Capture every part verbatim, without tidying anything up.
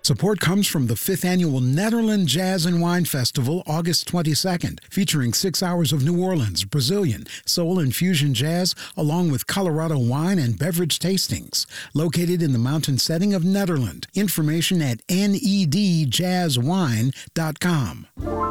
Support comes from the fifth Annual Netherlands Jazz and Wine Festival, August twenty-second, featuring six hours of New Orleans, Brazilian, soul and fusion jazz, along with Colorado wine and beverage tastings. Located in the mountain setting of Netherlands. Information at N E D jazz wine dot com.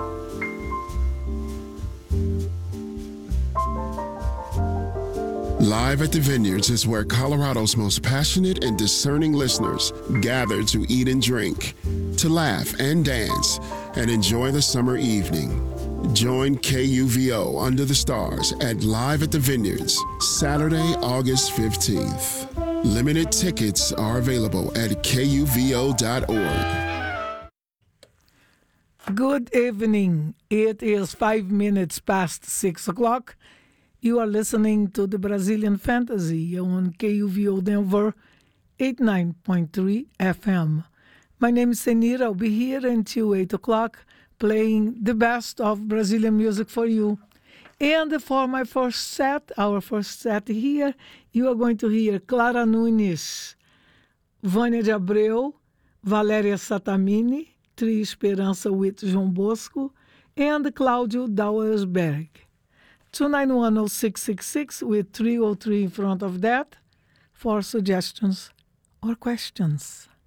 Live at the Vineyards is where Colorado's most passionate and discerning listeners gather to eat and drink, to laugh and dance, and enjoy the summer evening. Join K U V O Under the Stars at Live at the Vineyards, Saturday, August fifteenth. Limited tickets are available at K U V O dot org. Good evening. It is five minutes past six o'clock. You are listening to the Brazilian Fantasy on K U V O Denver eighty-nine point three F M. My name is Senira. I'll be here until eight o'clock playing the best of Brazilian music for you. And for my first set, our first set here, you are going to hear Clara Nunes, Vânia de Abreu, Valéria Satamini, Tri Esperança with João Bosco, and Cláudio Dauersberg. two nine one oh six six six with three oh three in front of that for suggestions or questions.